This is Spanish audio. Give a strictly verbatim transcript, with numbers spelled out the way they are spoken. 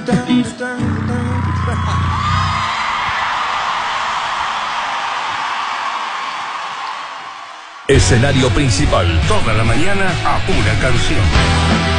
Escenario principal, toda la mañana a pura canción.